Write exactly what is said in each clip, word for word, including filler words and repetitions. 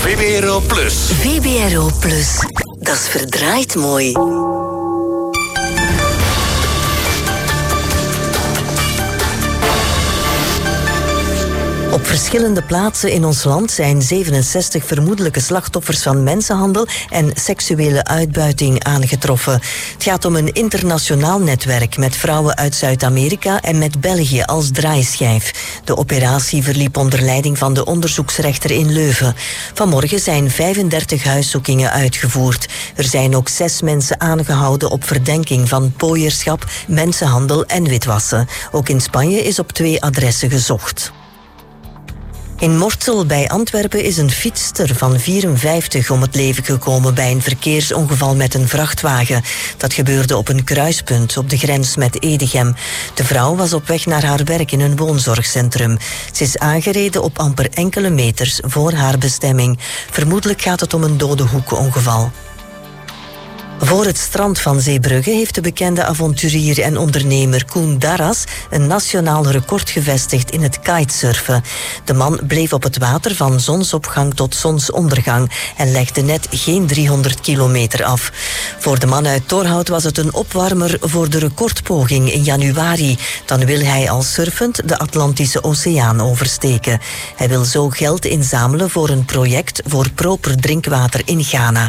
V B R O Plus. V B R O Plus. Dat is verdraaid mooi. Op verschillende plaatsen in ons land zijn zevenenzestig vermoedelijke slachtoffers van mensenhandel en seksuele uitbuiting aangetroffen. Het gaat om een internationaal netwerk met vrouwen uit Zuid-Amerika en met België als draaischijf. De operatie verliep onder leiding van de onderzoeksrechter in Leuven. Vanmorgen zijn vijfendertig huiszoekingen uitgevoerd. Er zijn ook zes mensen aangehouden op verdenking van pooierschap, mensenhandel en witwassen. Ook in Spanje is op twee adressen gezocht. In Mortsel bij Antwerpen is een fietster van vierenvijftig om het leven gekomen bij een verkeersongeval met een vrachtwagen. Dat gebeurde op een kruispunt op de grens met Edegem. De vrouw was op weg naar haar werk in een woonzorgcentrum. Ze is aangereden op amper enkele meters voor haar bestemming. Vermoedelijk gaat het om een dode hoekenongeval. Voor het strand van Zeebrugge heeft de bekende avonturier en ondernemer Koen Darras een nationaal record gevestigd in het kitesurfen. De man bleef op het water van zonsopgang tot zonsondergang en legde net geen driehonderd kilometer af. Voor de man uit Torhout was het een opwarmer voor de recordpoging in januari. Dan wil hij al surfend de Atlantische Oceaan oversteken. Hij wil zo geld inzamelen voor een project voor proper drinkwater in Ghana.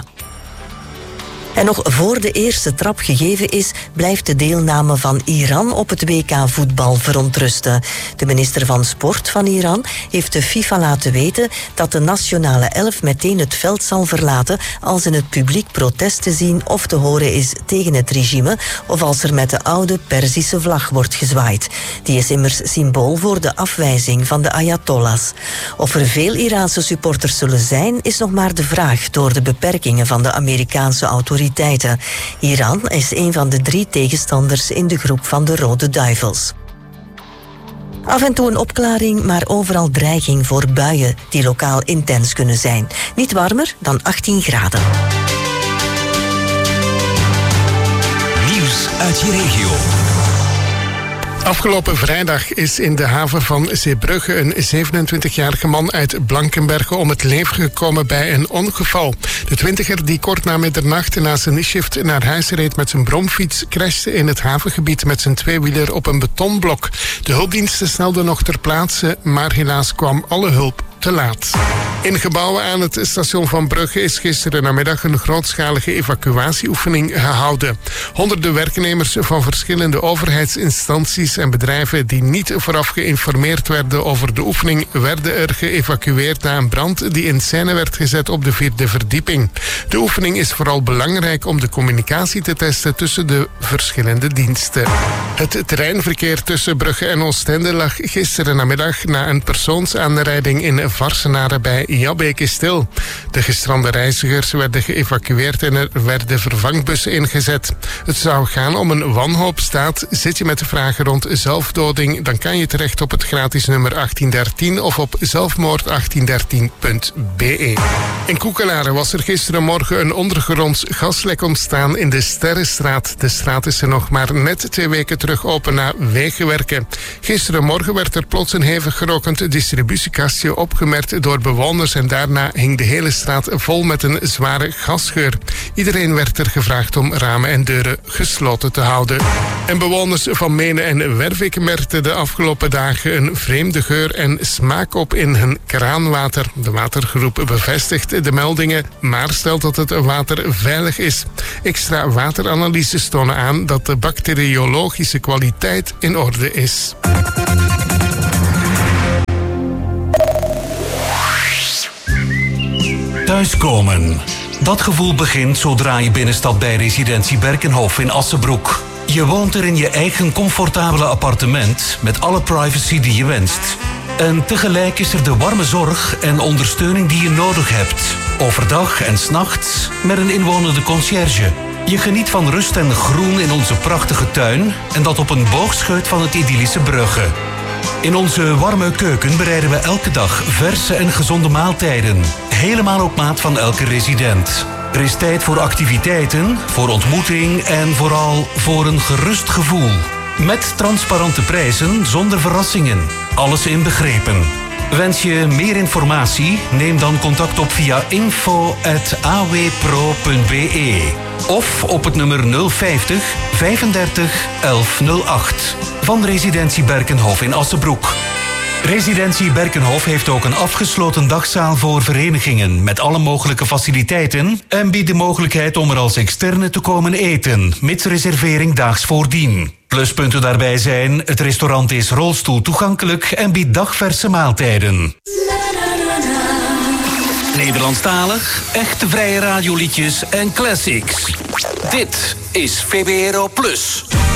En nog voor de eerste trap gegeven is, blijft de deelname van Iran op het W K voetbal verontrusten. De minister van Sport van Iran heeft de FIFA laten weten dat de nationale elf meteen het veld zal verlaten als in het publiek protest te zien of te horen is tegen het regime of als er met de oude Perzische vlag wordt gezwaaid. Die is immers symbool voor de afwijzing van de Ayatollahs. Of er veel Iraanse supporters zullen zijn, is nog maar de vraag door de beperkingen van de Amerikaanse autoriteiten. Iran is een van de drie tegenstanders in de groep van de Rode Duivels. Af en toe een opklaring, maar overal dreiging voor buien die lokaal intens kunnen zijn. Niet warmer dan achttien graden. Nieuws uit je regio. Afgelopen vrijdag is in de haven van Zeebrugge een zevenentwintigjarige man uit Blankenberge om het leven gekomen bij een ongeval. De twintiger die kort na middernacht na zijn shift naar huis reed met zijn bromfiets crashte in het havengebied met zijn tweewieler op een betonblok. De hulpdiensten snelden nog ter plaatse, maar helaas kwam alle hulp te laat. In gebouwen aan het station van Brugge is gisteren namiddag een grootschalige evacuatieoefening gehouden. Honderden werknemers van verschillende overheidsinstanties en bedrijven die niet vooraf geïnformeerd werden over de oefening werden er geëvacueerd na een brand die in scène werd gezet op de vierde verdieping. De oefening is vooral belangrijk om de communicatie te testen tussen de verschillende diensten. Het treinverkeer tussen Brugge en Oostende lag gisteren namiddag na een persoonsaanrijding in Varsenaren bij Jabbeke stil. De gestrande reizigers werden geëvacueerd en er werden vervangbussen ingezet. Het zou gaan om een wanhoopstaat. Zit je met de vragen rond zelfdoding, dan kan je terecht op het gratis nummer achttien dertien of op zelfmoord achttien dertien punt b e. In Koekelaren was er gisterenmorgen een ondergronds gaslek ontstaan in de Sterrenstraat. De straat is er nog maar net twee weken terug open na wegenwerken. Gisterenmorgen werd er plots een hevig gerokend distributiekastje opgemerkt door bewoners en daarna hing de hele straat vol met een zware gasgeur. Iedereen werd er gevraagd om ramen en deuren gesloten te houden. En bewoners van Menen en Wervik merkten de afgelopen dagen een vreemde geur en smaak op in hun kraanwater. De watergroep bevestigt de meldingen, maar stelt dat het water veilig is. Extra wateranalyses tonen aan dat de bacteriologische kwaliteit in orde is. Thuiskomen. Dat gevoel begint zodra je binnenstapt bij residentie Berkenhof in Assenbroek. Je woont er in je eigen comfortabele appartement met alle privacy die je wenst. En tegelijk is er de warme zorg en ondersteuning die je nodig hebt. Overdag en 's nachts met een inwonende conciërge. Je geniet van rust en groen in onze prachtige tuin en dat op een boogscheut van het idyllische Brugge. In onze warme keuken bereiden we elke dag verse en gezonde maaltijden. Helemaal op maat van elke resident. Er is tijd voor activiteiten, voor ontmoeting en vooral voor een gerust gevoel. Met transparante prijzen zonder verrassingen. Alles inbegrepen. Wens je meer informatie? Neem dan contact op via info at a w pro punt b e of op het nummer nul vijftig vijfendertig elf nul acht van Residentie Berkenhof in Assebroek. Residentie Berkenhof heeft ook een afgesloten dagzaal voor verenigingen met alle mogelijke faciliteiten en biedt de mogelijkheid om er als externe te komen eten, mits reservering daags voordien. Pluspunten daarbij zijn: het restaurant is rolstoel toegankelijk en biedt dagverse maaltijden. Nederlandstalig, echte vrije radioliedjes en classics. Dit is V B R O Plus.